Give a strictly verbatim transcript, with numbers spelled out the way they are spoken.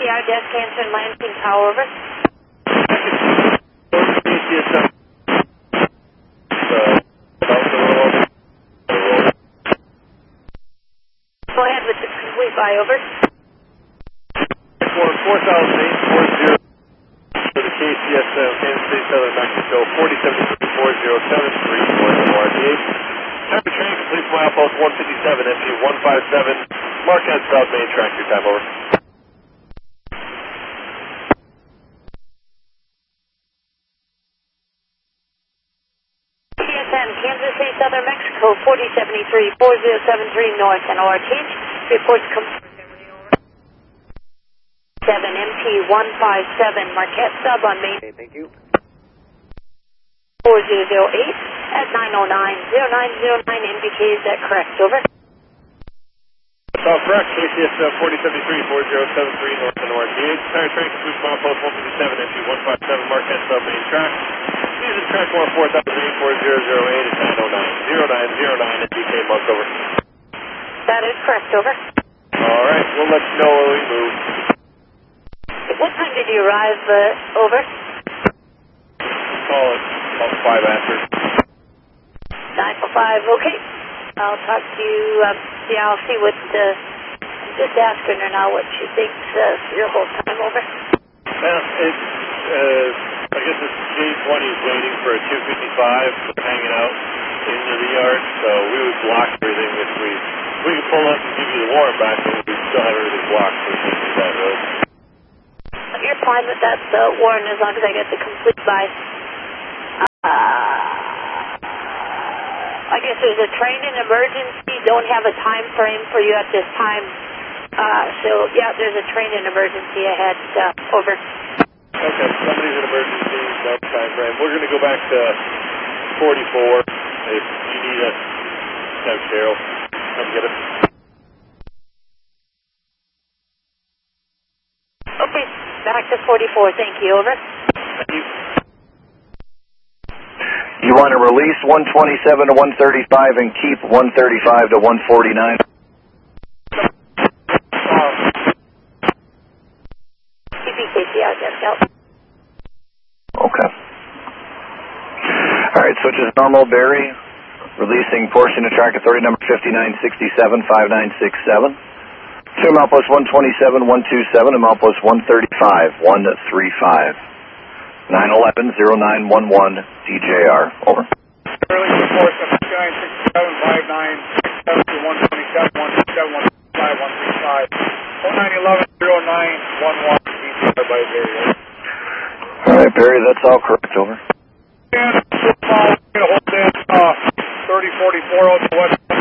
R, desk answer and Lansing Tower, over. Go ahead with the complete buy, over. four thousand eight forty for the K C S uh, Kansas City, Southern Mexico, forty seventy-three four zero seven three, north of R T H. Time to train, complete from outpost one fifty-seven, M G one five seven, Marquette South Main track, your time, over. C S N, Kansas City, Southern Mexico, forty seventy-three four zero seven three, north and R T H. Reports complete. seven M T one five seven, Marquette sub on main. Okay, thank you. four zero zero eight at nine oh nine, zero nine zero nine, N B K, is that correct? Over. That's all correct. K C S uh, forty seventy-three four zero seven three, north and R T H. Tire train complete from outpost one fifty-seven, M G one five seven, Marquette sub main track. Using track one four thousand eight four zero zero eight at nine oh nine, zero nine zero nine, N B K, month, over. That is correct, over. All right, we'll let you know when we move. What time did you arrive, uh, over? Call it about five after. nine for five, okay. I'll talk to you, uh, yeah, I'll see what, uh, just asking her now what she thinks, uh, your whole time, over. Well, it's, uh, I guess it's J twenty is waiting for a two fifty-five hanging out into the yard, so we would block everything if we, we could pull up and give you the warrant back, but we'd still have everything blocked for that road. You're fine with that, uh, Warren, as long as I get the complete buy. Uh, I guess there's a train in emergency. Don't have a time frame for you at this time. Uh, so, yeah, there's a train in emergency ahead. Uh, over. Okay, somebody's in emergency, no time frame. We're going to go back to forty-four. If you need us, have Cheryl come get us. Okay. Back to forty-four, thank you, over. Thank you. You want to release one twenty-seven to one thirty-five and keep one thirty-five to one forty-nine? K C R, just out. Okay. All right, switch is normal, Barry. Releasing portion of track authority number fifty-nine sixty-seven five nine six seven. Two outpost one twenty-seven one twenty-seven and outpost one thirty-five one thirty-five. nine eleven zero nine one one D J R, over. Early report fifty-nine sixty-seven five nine six seven to one twenty-seven one twenty-seven one thirty-five one thirty-five. one nine eleven zero nine one one D J R by Barry. All right, Barry, that's all correct, over. And hold that uh, thirty forty-four out the west.